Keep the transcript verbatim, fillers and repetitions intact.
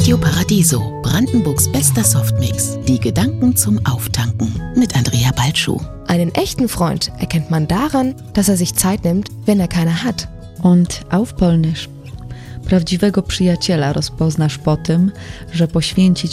Radio Paradiso, Brandenburgs bester Softmix. Die Gedanken zum Auftanken mit Andrea Balschuh. Einen echten Freund erkennt man daran, dass er sich Zeit nimmt, wenn er keine hat. Und auf Polnisch. Prawdziwego przyjaciela rozpoznasz po tym, że poświęci